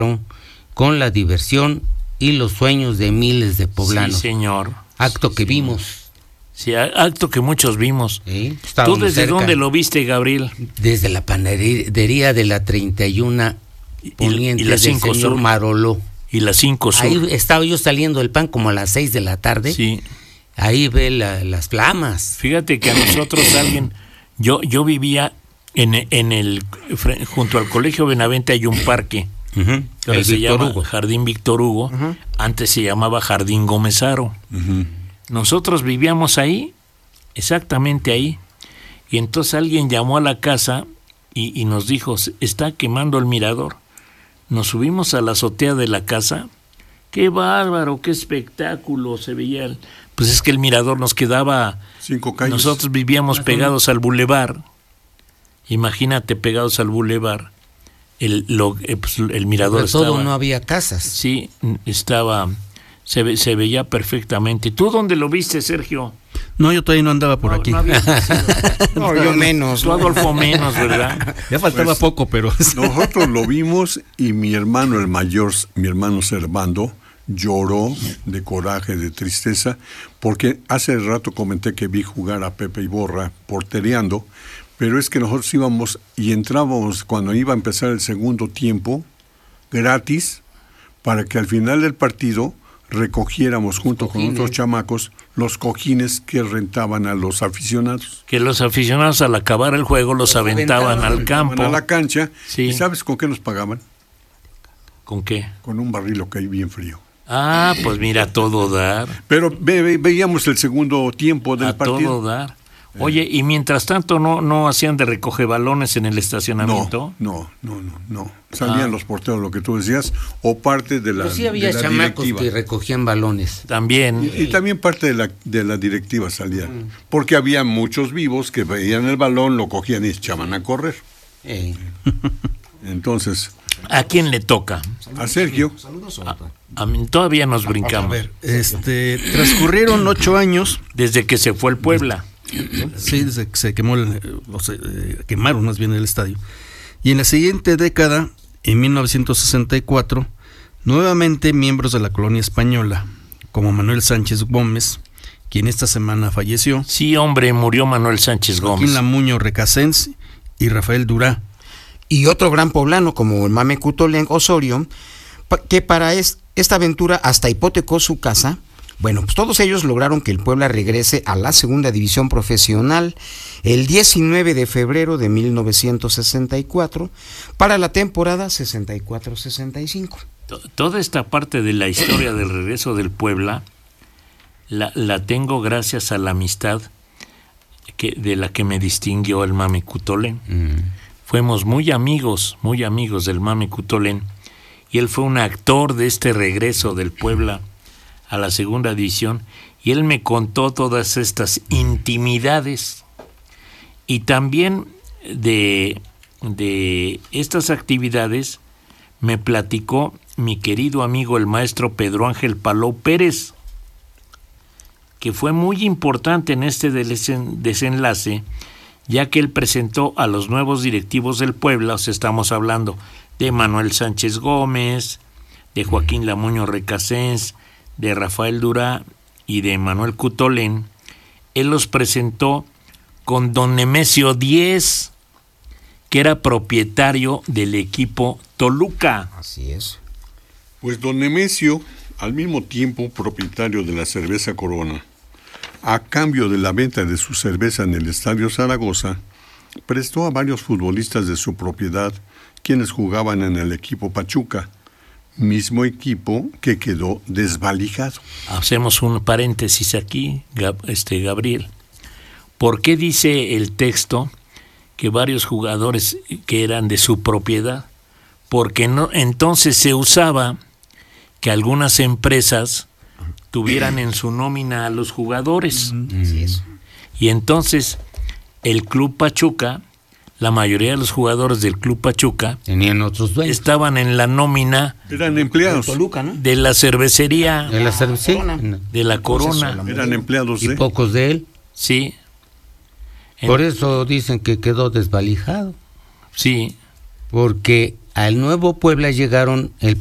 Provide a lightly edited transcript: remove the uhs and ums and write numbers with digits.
con la diversión y los sueños de miles de poblanos. Sí, señor. Acto que vimos. Sí, acto que muchos vimos. Sí, ¿Tú desde dónde lo viste, Gabriel? Desde la panadería de la 31 Poniente y la del 5 señor Sur. Maroló. Y la 5 Sur. Ahí estaba yo saliendo del pan como a las 6 de la tarde. Sí. Ahí ve las flamas. Fíjate que a nosotros yo vivía junto al Colegio Benavente hay un parque. Uh-huh. Que se llama Jardín Víctor Hugo. Uh-huh. Antes se llamaba Jardín Gómez Haro. Uh-huh. Nosotros vivíamos ahí, exactamente ahí, y entonces alguien llamó a la casa y nos dijo, está quemando el mirador. Nos subimos a la azotea de la casa. ¡Qué bárbaro! ¡Qué espectáculo! Se veía. Pues es que el mirador nos quedaba... 5 calles. Nosotros vivíamos pegados al bulevar. Imagínate, pegados al bulevar. El mirador estaba... todo no había casas. Sí, estaba... Se veía perfectamente. ¿Tú dónde lo viste, Sergio? No, yo todavía no andaba por aquí. No, yo menos. Tú, Adolfo, menos, ¿verdad? Ya faltaba poco, pero... Nosotros lo vimos y mi hermano, el mayor, mi hermano Servando, lloró de coraje, de tristeza, porque hace rato comenté que vi jugar a Pepe Iborra portereando, pero es que nosotros íbamos y entrábamos cuando iba a empezar el segundo tiempo, gratis, para que al final del partido recogiéramos junto con otros chamacos los cojines que rentaban a los aficionados. Que los aficionados al acabar el juego los aventaban al campo. A la cancha. Sí. ¿Y sabes con qué nos pagaban? ¿Con qué? Con un barril que hay bien frío. Ah, pues mira, todo dar. Pero veíamos el segundo tiempo del partido. Todo dar. Oye, y mientras tanto no hacían de recoge balones en el estacionamiento. No. Salían los porteros, lo que tú decías, o parte de la. Pues sí había chamacos directiva que recogían balones. También. Y también parte de la directiva salían. Porque había muchos vivos que veían el balón, lo cogían y echaban a correr. Entonces. ¿A quién le toca? A Sergio. A mí todavía nos brincamos. A ver, transcurrieron 8 años. Desde que se fue el Puebla. Sí, desde que se quemó quemaron más bien el estadio. Y en la siguiente década, en 1964, nuevamente miembros de la colonia española, como Manuel Sánchez Gómez, quien esta semana falleció. Sí, hombre, murió Manuel Sánchez Gómez. Joaquín Lamuño Recasens y Rafael Durá. Y otro gran poblano como el Mame Cutolén Osorio, que para esta aventura hasta hipotecó su casa. Bueno, pues todos ellos lograron que el Puebla regrese a la segunda división profesional el 19 de febrero de 1964 para la temporada 64-65. Toda esta parte de la historia del regreso del Puebla la tengo gracias a la amistad de la que me distinguió el Mame Cutolén. Fuimos muy amigos del Mame Cutolén, y él fue un actor de este regreso del Puebla a la segunda división, y él me contó todas estas intimidades, y también de estas actividades me platicó mi querido amigo el maestro Pedro Ángel Palou Pérez, que fue muy importante en este desenlace, ya que él presentó a los nuevos directivos del Puebla. O sea, estamos hablando de Manuel Sánchez Gómez, de Joaquín Lamuño Recasens, de Rafael Durá y de Manuel Cutolén. Él los presentó con don Nemesio Díez, que era propietario del equipo Toluca. Así es. Pues don Nemesio, al mismo tiempo propietario de la cerveza Corona, a cambio de la venta de su cerveza en el Estadio Zaragoza, prestó a varios futbolistas de su propiedad, quienes jugaban en el equipo Pachuca, mismo equipo que quedó desvalijado. Hacemos un paréntesis aquí, Gabriel. ¿Por qué dice el texto que varios jugadores que eran de su propiedad? Porque no, entonces se usaba que algunas empresas tuvieran en su nómina a los jugadores. Así es. Y entonces el Club Pachuca, la mayoría de los jugadores del Club Pachuca tenían otros dueños. Estaban en la nómina. Eran empleados. Toluca, ¿no? De la cervecería. De la cervecería. De la Corona. Eran empleados y de... pocos de él. Sí. Por eso dicen que quedó desvalijado. Sí. Porque al Nuevo Puebla llegaron el